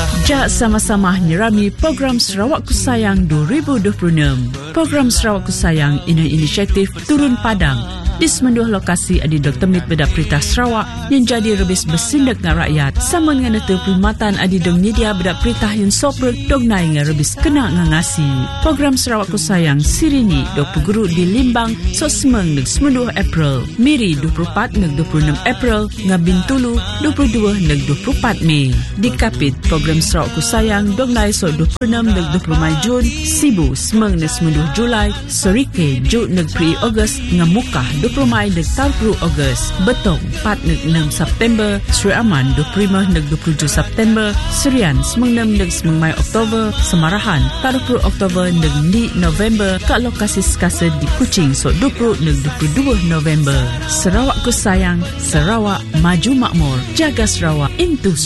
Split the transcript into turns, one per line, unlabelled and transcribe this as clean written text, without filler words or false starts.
Jak sama-sama nyerami program Sarawak Ku Sayang 2026. Program Sarawak Ku Sayang ini inisiatif Turun Padang di semenduh lokasi adi Dr. Mit Bedak Perintah Sarawak yang jadi rebis bersindak dengan rakyat sama dengan itu perkhidmatan adi dong media Bedak Perintah yang soprot dong naik dengan rebis kena ngangasi. Program Sarawak Ku Sayang Sirini dok peguru di Limbang so semeng neg semenduh April, Miri 24 neg 26 April, Ngabintulu 22 neg 24 Mei. Di Kapit program Sarawak Ku Sayang dong naik so 26 neg 20 Mai Jun, Sibu semeng neg semenduh Julai, Sorike Jun neg 3 Ogos ngamukah 20 Mai neg 30 Ogos, Betong 4 neg 6 September, Sri Aman 25 neg 27 September, Serian semeng 6 neg semeng Mai Oktober, Semarahan 40 Oktober neg 2 November, kat lokasi sekasa di Kuching so 20 neg 22 November. Sarawak Ku Sayang, Sarawak maju makmur, jaga Sarawak into